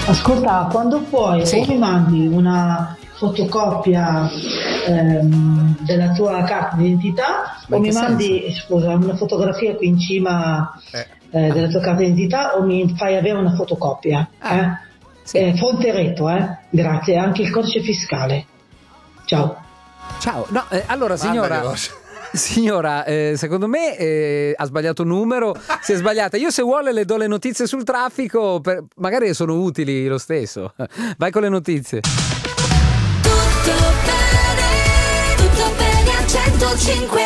Ascolta, quando puoi o mi mandi una fotocopia della tua carta d'identità o mi mandi una fotografia qui in cima della tua carta d'identità o mi fai avere una fotocopia. Fonte Reto, grazie, anche il codice fiscale. Ciao. No, allora signora, secondo me ha sbagliato numero, si è sbagliata. Io se vuole le do le notizie sul traffico, magari sono utili lo stesso. Vai con le notizie. Tutto bene a 105.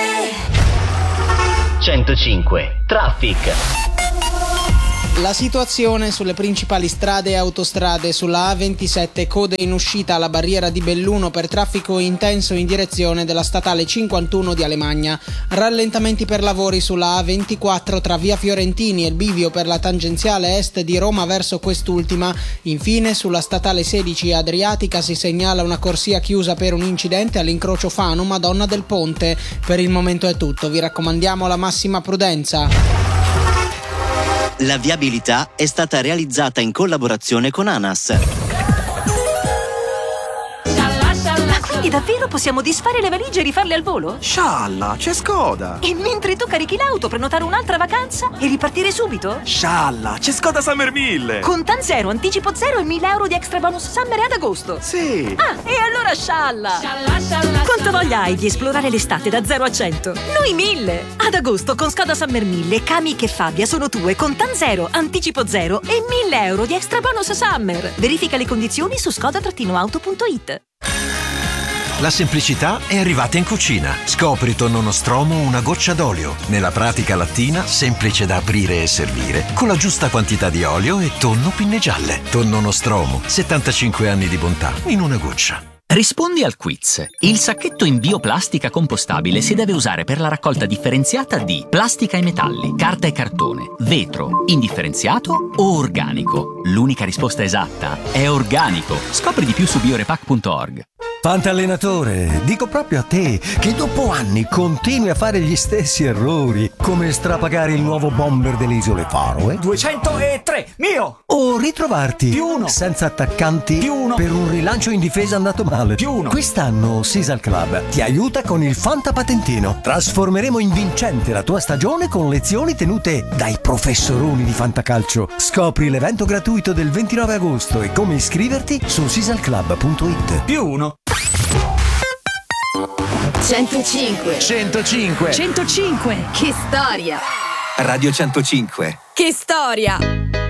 105 Traffic. La situazione sulle principali strade e autostrade: sulla A27 code in uscita alla barriera di Belluno per traffico intenso in direzione della statale 51 di Alemagna. Rallentamenti per lavori sulla A24 tra via Fiorentini e il bivio per la tangenziale est di Roma verso quest'ultima. Infine sulla statale 16 Adriatica si segnala una corsia chiusa per un incidente all'incrocio Fano Madonna del Ponte. Per il momento è tutto, vi raccomandiamo la massima prudenza. La viabilità è stata realizzata in collaborazione con ANAS. Quindi davvero possiamo disfare le valigie e rifarle al volo? Scialla, c'è Skoda! E mentre tu carichi l'auto, prenotare un'altra vacanza e ripartire subito? Scialla, c'è Skoda Summer 1000! Contan zero, anticipo zero e 1.000 euro di extra bonus summer ad agosto. Sì! Ah, e allora scialla! Quanta voglia hai di esplorare l'estate da 0 a 100? Noi 1000! Ad agosto con Skoda Summer 1000, Kamiq e Fabia sono tue, Contan zero, anticipo zero e 1.000 euro di extra bonus summer. Verifica le condizioni su skoda-auto.it. La semplicità è arrivata in cucina. Scopri tonno nostromo una goccia d'olio. Nella pratica lattina, semplice da aprire e servire, con la giusta quantità di olio e tonno pinne gialle. Tonno nostromo, 75 anni di bontà in una goccia. Rispondi al quiz. Il sacchetto in bioplastica compostabile si deve usare per la raccolta differenziata di plastica e metalli, carta e cartone, vetro, indifferenziato o organico. L'unica risposta esatta è organico. Scopri di più su biorepack.org. Fantallenatore, dico proprio a te che dopo anni continui a fare gli stessi errori, come strapagare il nuovo bomber delle isole Faroe 203, mio! O ritrovarti +1 senza attaccanti +1 per un rilancio in difesa andato male. +1 Quest'anno Sisal Club ti aiuta con il Fantapatentino. Trasformeremo in vincente la tua stagione con lezioni tenute dai professoroni di Fantacalcio. Scopri l'evento gratuito del 29 agosto e come iscriverti su sisalclub.it. +1 105. 105. 105. Che storia! Radio 105. Che storia!